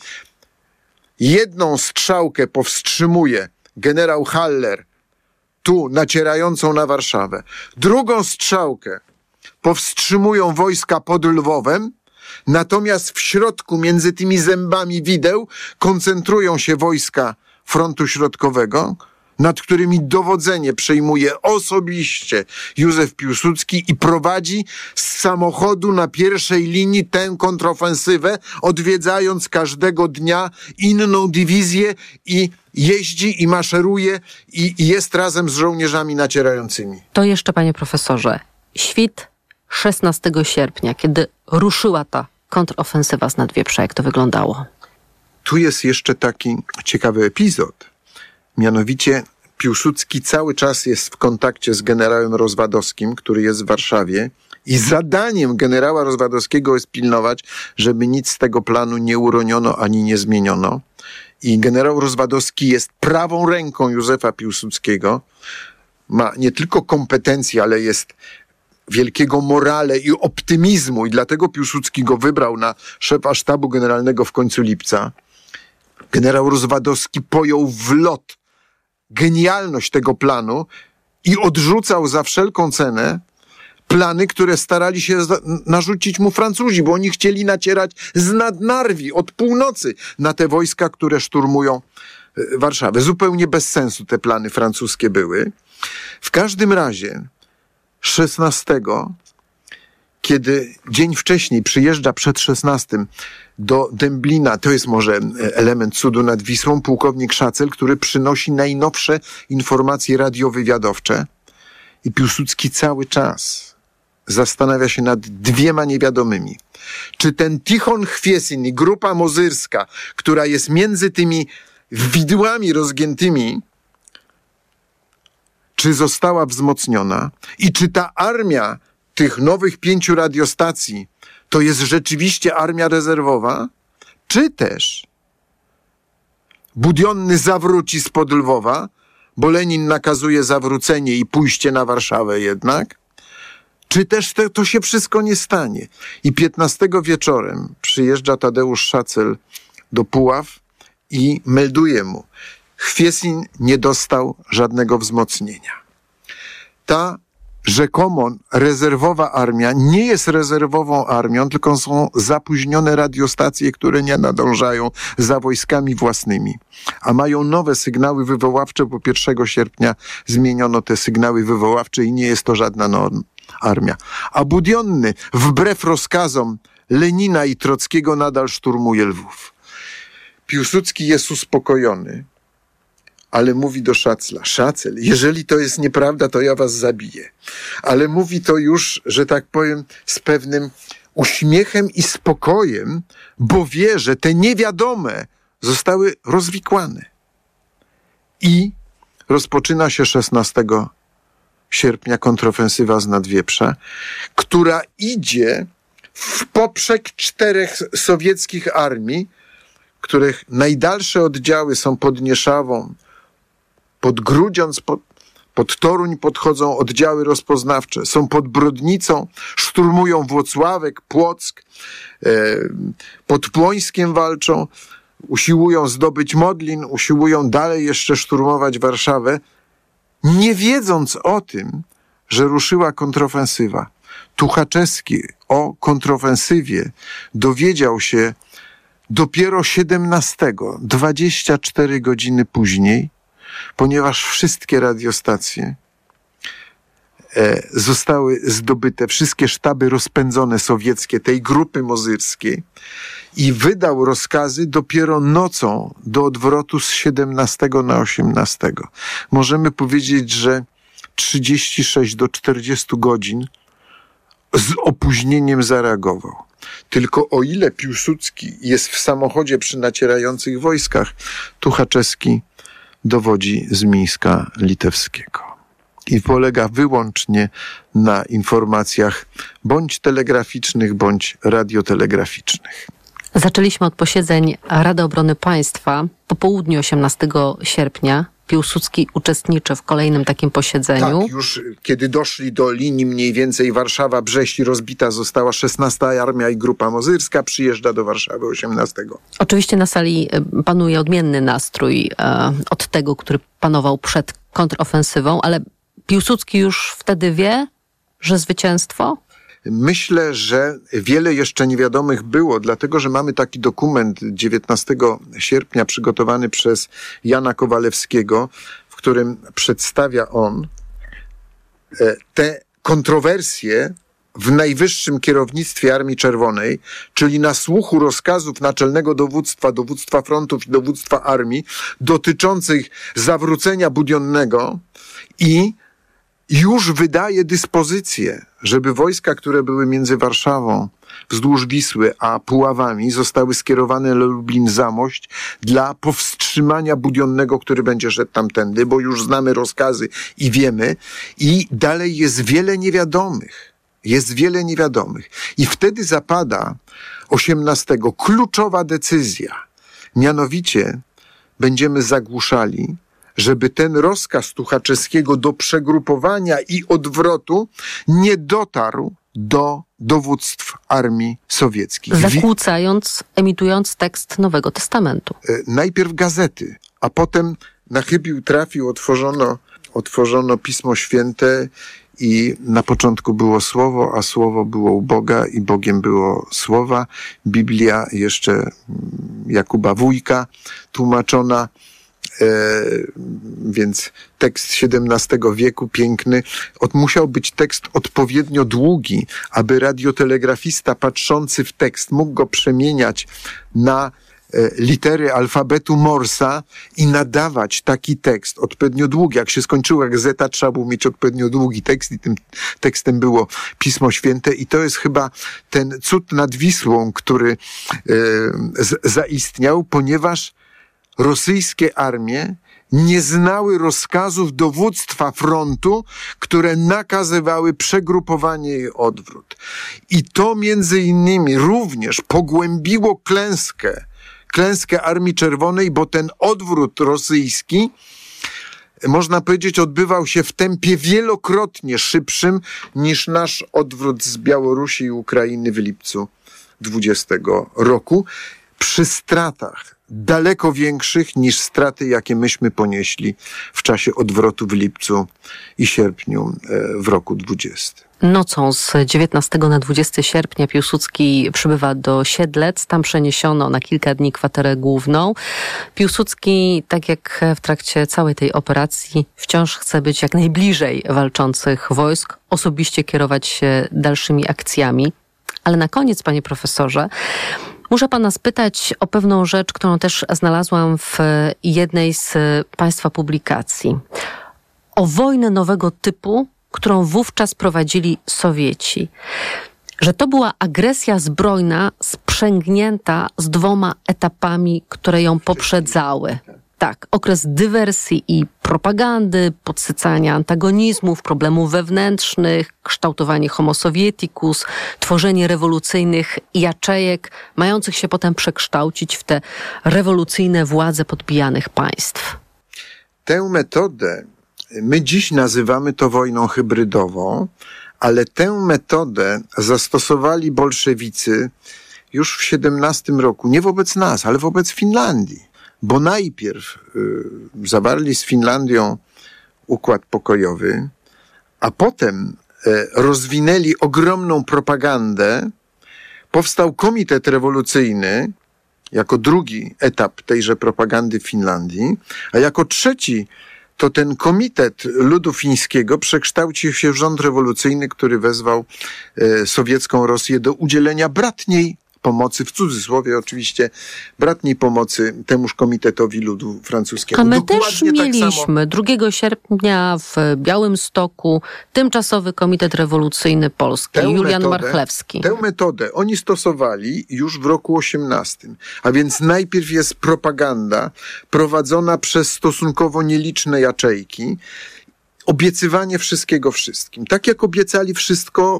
[SPEAKER 16] Jedną strzałkę powstrzymuje generał Haller, tu nacierającą na Warszawę. Drugą strzałkę powstrzymują wojska pod Lwowem, natomiast w środku, między tymi zębami wideł, koncentrują się wojska frontu środkowego, nad którymi dowodzenie przejmuje osobiście Józef Piłsudski i prowadzi z samochodu na pierwszej linii tę kontrofensywę, odwiedzając każdego dnia inną dywizję i jeździ i maszeruje i jest razem z żołnierzami nacierającymi.
[SPEAKER 15] To jeszcze, panie profesorze, świt 16 sierpnia, kiedy ruszyła ta kontrofensywa z Nadwieprza? Jak to wyglądało?
[SPEAKER 16] Tu jest jeszcze taki ciekawy epizod. Mianowicie Piłsudski cały czas jest w kontakcie z generałem Rozwadowskim, który jest w Warszawie, i zadaniem generała Rozwadowskiego jest pilnować, żeby nic z tego planu nie uroniono ani nie zmieniono. I generał Rozwadowski jest prawą ręką Józefa Piłsudskiego. Ma nie tylko kompetencje, ale jest wielkiego morale i optymizmu, i dlatego Piłsudski go wybrał na szefa sztabu generalnego w końcu lipca. Generał Rozwadowski pojął w lot genialność tego planu i odrzucał za wszelką cenę plany, które starali się narzucić mu Francuzi, bo oni chcieli nacierać z Nadnarwi od północy na te wojska, które szturmują Warszawę. Zupełnie bez sensu te plany francuskie były. W każdym razie 16, kiedy dzień wcześniej przyjeżdża przed 16 do Dęblina, to jest może element cudu nad Wisłą, pułkownik Szacel, który przynosi najnowsze informacje radiowywiadowcze, i Piłsudski cały czas zastanawia się nad dwiema niewiadomymi. Czy ten Tichon Chwiesin i grupa mozyrska, która jest między tymi widłami rozgiętymi, czy została wzmocniona, i czy ta armia tych nowych 5 radiostacji to jest rzeczywiście armia rezerwowa, czy też Budionny zawróci spod Lwowa, bo Lenin nakazuje zawrócenie i pójście na Warszawę jednak, czy też to się wszystko nie stanie. I 15 wieczorem przyjeżdża Tadeusz Szacel do Puław i melduje mu: Chwiesin nie dostał żadnego wzmocnienia. Ta rzekomo rezerwowa armia nie jest rezerwową armią, tylko są zapóźnione radiostacje, które nie nadążają za wojskami własnymi, a mają nowe sygnały wywoławcze, bo 1 sierpnia zmieniono te sygnały wywoławcze i nie jest to żadna armia. A Budionny, wbrew rozkazom Lenina i Trockiego, nadal szturmuje Lwów. Piłsudski jest uspokojony, ale mówi do Szacla: Szacel, jeżeli to jest nieprawda, to ja was zabiję. Ale mówi to już, że tak powiem, z pewnym uśmiechem i spokojem, bo wie, że te niewiadome zostały rozwikłane. I rozpoczyna się 16 sierpnia kontrofensywa z Nadwieprza, która idzie w poprzek 4 sowieckich armii, których najdalsze oddziały są pod Nieszawą, pod Grudziądz, pod Toruń podchodzą oddziały rozpoznawcze, są pod Brodnicą, szturmują Włocławek, Płock, pod Płońskiem walczą, usiłują zdobyć Modlin, usiłują dalej jeszcze szturmować Warszawę, nie wiedząc o tym, że ruszyła kontrofensywa. Tuchaczewski o kontrofensywie dowiedział się dopiero 17, 24 godziny później, ponieważ wszystkie radiostacje zostały zdobyte, wszystkie sztaby rozpędzone sowieckie, tej grupy mozyrskiej, i wydał rozkazy dopiero nocą do odwrotu z 17 na 18. Możemy powiedzieć, że 36 do 40 godzin z opóźnieniem zareagował. Tylko o ile Piłsudski jest w samochodzie przy nacierających wojskach, Tuchaczewski dowodzi z Mińska Litewskiego. I polega wyłącznie na informacjach bądź telegraficznych, bądź radiotelegraficznych.
[SPEAKER 15] Zaczęliśmy od posiedzeń Rady Obrony Państwa. Po południu 18 sierpnia Piłsudski uczestniczy w kolejnym takim posiedzeniu.
[SPEAKER 16] Tak, już kiedy doszli do linii mniej więcej Warszawa-Brześć i rozbita została 16 Armia i Grupa Mozyrska, przyjeżdża do Warszawy 18.
[SPEAKER 15] Oczywiście na sali panuje odmienny nastrój od tego, który panował przed kontrofensywą, ale Piłsudski już wtedy wie, że zwycięstwo?
[SPEAKER 16] Myślę, że wiele jeszcze niewiadomych było, dlatego że mamy taki dokument 19 sierpnia przygotowany przez Jana Kowalewskiego, w którym przedstawia on te kontrowersje w najwyższym kierownictwie Armii Czerwonej, czyli na słuchu rozkazów naczelnego dowództwa frontów i dowództwa armii dotyczących zawrócenia Budionnego i już wydaje dyspozycję, żeby wojska, które były między Warszawą, wzdłuż Wisły, a Puławami, zostały skierowane na Lublin-Zamość dla powstrzymania Budionnego, który będzie szedł tamtędy, bo już znamy rozkazy i wiemy. I dalej jest wiele niewiadomych. I wtedy zapada 18 kluczowa decyzja. Mianowicie będziemy zagłuszali, żeby ten rozkaz Tuchaczewskiego do przegrupowania i odwrotu nie dotarł do dowództw armii sowieckich.
[SPEAKER 15] Zakłócając, emitując tekst Nowego Testamentu.
[SPEAKER 16] Najpierw gazety, a potem na chybił trafił, otworzono Pismo Święte i na początku było Słowo, a Słowo było u Boga i Bogiem było Słowa. Biblia jeszcze Jakuba Wójka tłumaczona, więc tekst XVII wieku, piękny. Musiał być tekst odpowiednio długi, aby radiotelegrafista patrzący w tekst mógł go przemieniać na litery alfabetu Morsa i nadawać taki tekst odpowiednio długi. Jak się skończyła gazeta, trzeba było mieć odpowiednio długi tekst i tym tekstem było Pismo Święte i to jest chyba ten cud nad Wisłą, który zaistniał, ponieważ rosyjskie armie nie znały rozkazów dowództwa frontu, które nakazywały przegrupowanie i odwrót. I to między innymi również pogłębiło klęskę Armii Czerwonej, bo ten odwrót rosyjski, można powiedzieć, odbywał się w tempie wielokrotnie szybszym niż nasz odwrót z Białorusi i Ukrainy w lipcu 20 roku, przy stratach daleko większych niż straty, jakie myśmy ponieśli w czasie odwrotu w lipcu i sierpniu w roku 20.
[SPEAKER 15] Nocą z 19 na 20 sierpnia Piłsudski przybywa do Siedlec. Tam przeniesiono na kilka dni kwaterę główną. Piłsudski, tak jak w trakcie całej tej operacji, wciąż chce być jak najbliżej walczących wojsk, osobiście kierować się dalszymi akcjami. Ale na koniec, panie profesorze, muszę pana spytać o pewną rzecz, którą też znalazłam w jednej z państwa publikacji. O wojnę nowego typu, którą wówczas prowadzili Sowieci. Że to była agresja zbrojna sprzęgnięta z 2 etapami, które ją poprzedzały. Tak, okres dywersji i propagandy, podsycania antagonizmów, problemów wewnętrznych, kształtowanie homo sovieticus, tworzenie rewolucyjnych jaczejek, mających się potem przekształcić w te rewolucyjne władze podbijanych państw.
[SPEAKER 16] Tę metodę my dziś nazywamy to wojną hybrydową, ale tę metodę zastosowali bolszewicy już w 17 roku, nie wobec nas, ale wobec Finlandii. Bo najpierw zawarli z Finlandią układ pokojowy, a potem rozwinęli ogromną propagandę. Powstał Komitet Rewolucyjny jako drugi etap tejże propagandy w Finlandii, a jako trzeci to ten Komitet Ludu Fińskiego przekształcił się w rząd rewolucyjny, który wezwał sowiecką Rosję do udzielenia bratniej pomocy, w cudzysłowie oczywiście, bratniej pomocy temuż Komitetowi Ludu Francuskiemu.
[SPEAKER 15] A my też mieliśmy 2 sierpnia w Białymstoku tymczasowy Komitet Rewolucyjny Polski, Julian Marchlewski.
[SPEAKER 16] Tę metodę oni stosowali już w roku 18, a więc najpierw jest propaganda prowadzona przez stosunkowo nieliczne jaczejki, obiecywanie wszystkiego wszystkim. Tak jak obiecali wszystko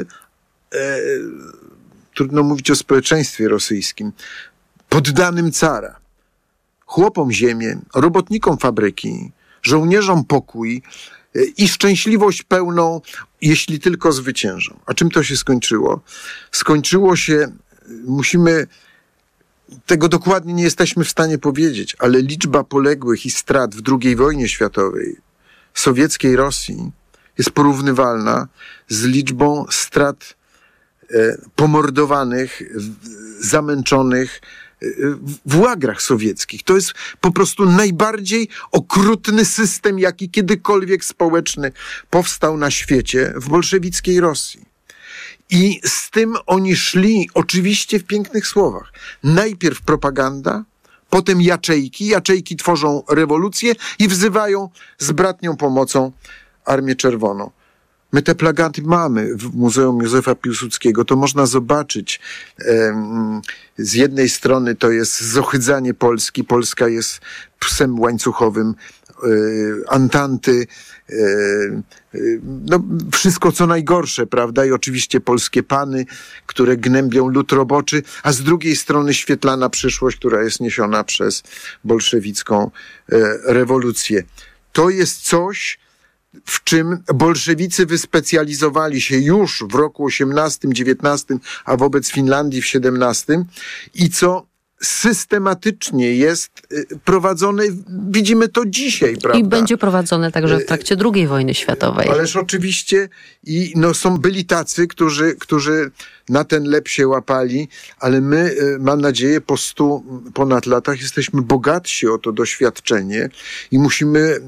[SPEAKER 16] trudno mówić o społeczeństwie rosyjskim, poddanym cara. Chłopom ziemię, robotnikom fabryki, żołnierzom pokój i szczęśliwość pełną, jeśli tylko zwyciężą. A czym to się skończyło? Skończyło się, tego dokładnie nie jesteśmy w stanie powiedzieć, ale liczba poległych i strat w II wojnie światowej sowieckiej Rosji jest porównywalna z liczbą strat pomordowanych, zamęczonych w łagrach sowieckich. To jest po prostu najbardziej okrutny system, jaki kiedykolwiek społeczny powstał na świecie w bolszewickiej Rosji. I z tym oni szli oczywiście w pięknych słowach. Najpierw propaganda, potem jaczejki. Jaczejki tworzą rewolucję i wzywają z bratnią pomocą Armię Czerwoną. My te plakaty mamy w Muzeum Józefa Piłsudskiego. To można zobaczyć. Z jednej strony to jest zohydzanie Polski. Polska jest psem łańcuchowym Antanty. No, wszystko co najgorsze, prawda? I oczywiście polskie pany, które gnębią lud roboczy, a z drugiej strony świetlana przyszłość, która jest niesiona przez bolszewicką rewolucję. To jest coś, w czym bolszewicy wyspecjalizowali się już w roku 18, 19, a wobec Finlandii w 17 i co systematycznie jest prowadzone, widzimy to dzisiaj, prawda?
[SPEAKER 15] I będzie prowadzone także w trakcie II wojny światowej.
[SPEAKER 16] Ależ oczywiście są byli tacy, którzy na ten lep się łapali, ale my, mam nadzieję, po 100 ponad latach jesteśmy bogatsi o to doświadczenie i musimy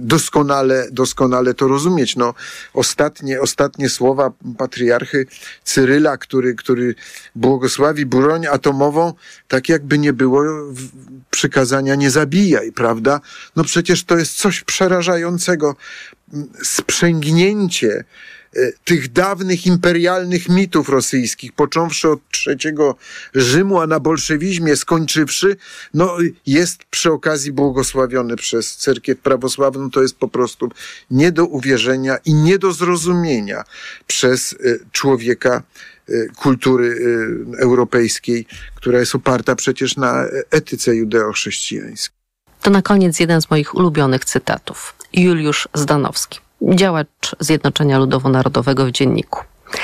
[SPEAKER 16] doskonale to rozumieć. No, ostatnie słowa patriarchy Cyryla, który błogosławi broń atomową, tak jakby nie było przykazania nie zabijaj, prawda? No przecież to jest coś przerażającego. Sprzęgnięcie tych dawnych imperialnych mitów rosyjskich, począwszy od trzeciego Rzymu, a na bolszewizmie skończywszy, jest przy okazji błogosławiony przez cerkiew prawosławną. To jest po prostu nie do uwierzenia i nie do zrozumienia przez człowieka kultury europejskiej, która jest oparta przecież na etyce judeo-chrześcijańskiej.
[SPEAKER 15] To na koniec jeden z moich ulubionych cytatów. Juliusz Zdanowski, działacz Zjednoczenia Ludowo-Narodowego w Dzienniku.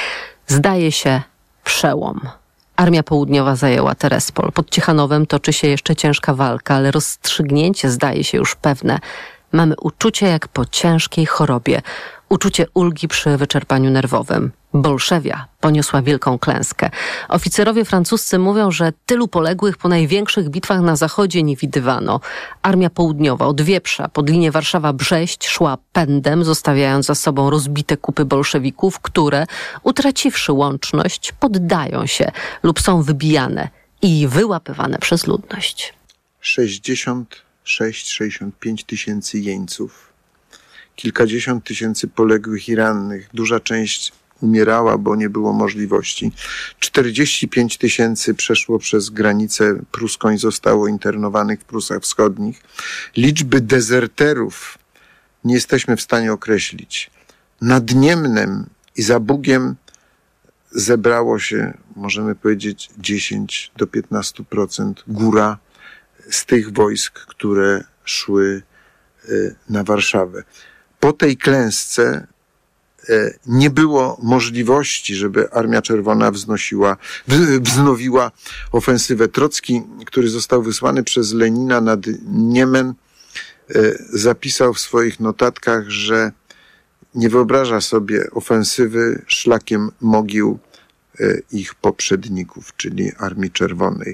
[SPEAKER 15] Zdaje się przełom. Armia Południowa zajęła Terespol. Pod Ciechanowem toczy się jeszcze ciężka walka, ale rozstrzygnięcie zdaje się już pewne. Mamy uczucie jak po ciężkiej chorobie. Uczucie ulgi przy wyczerpaniu nerwowym. Bolszewia poniosła wielką klęskę. Oficerowie francuscy mówią, że tylu poległych po największych bitwach na zachodzie nie widywano. Armia Południowa od Wieprza pod linię Warszawa-Brześć szła pędem, zostawiając za sobą rozbite kupy bolszewików, które, utraciwszy łączność, poddają się lub są wybijane i wyłapywane przez ludność.
[SPEAKER 16] 66-65 tysięcy jeńców, kilkadziesiąt tysięcy poległych i rannych, duża część umierała, bo nie było możliwości. 45 tysięcy przeszło przez granicę pruską i zostało internowanych w Prusach Wschodnich. Liczby dezerterów nie jesteśmy w stanie określić. Nad Niemnem i za Bugiem zebrało się, możemy powiedzieć, 10 do 15% góra z tych wojsk, które szły na Warszawę. Po tej klęsce nie było możliwości, żeby Armia Czerwona wznowiła ofensywę. Trocki, który został wysłany przez Lenina nad Niemen, zapisał w swoich notatkach, że nie wyobraża sobie ofensywy szlakiem mogił ich poprzedników, czyli Armii Czerwonej.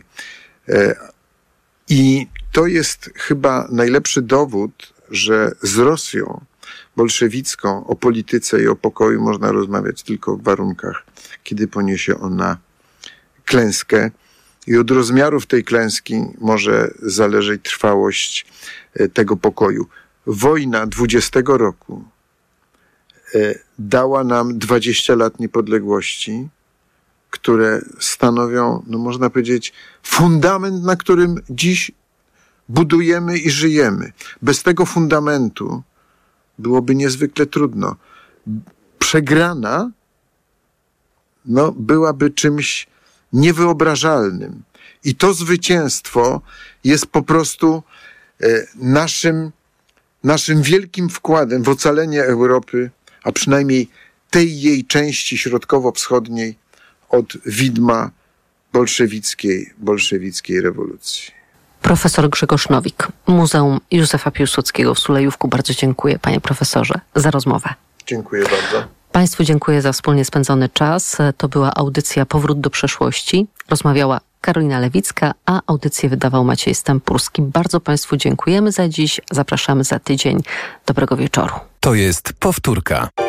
[SPEAKER 16] I to jest chyba najlepszy dowód, że z Rosją bolszewicką o polityce i o pokoju można rozmawiać tylko w warunkach, kiedy poniesie ona klęskę. I od rozmiarów tej klęski może zależeć trwałość tego pokoju. Wojna 20 roku dała nam 20 lat niepodległości, które stanowią, można powiedzieć, fundament, na którym dziś budujemy i żyjemy. Bez tego fundamentu byłoby niezwykle trudno. Przegrana byłaby czymś niewyobrażalnym. I to zwycięstwo jest po prostu naszym wielkim wkładem w ocalenie Europy, a przynajmniej tej jej części środkowo-wschodniej od widma bolszewickiej rewolucji.
[SPEAKER 15] Profesor Grzegorz Nowik, Muzeum Józefa Piłsudskiego w Sulejówku. Bardzo dziękuję, panie profesorze, za rozmowę.
[SPEAKER 16] Dziękuję bardzo.
[SPEAKER 15] Państwu dziękuję za wspólnie spędzony czas. To była audycja Powrót do przeszłości. Rozmawiała Karolina Lewicka, a audycję wydawał Maciej Stępurski. Bardzo państwu dziękujemy za dziś. Zapraszamy za tydzień. Dobrego wieczoru.
[SPEAKER 14] To jest powtórka.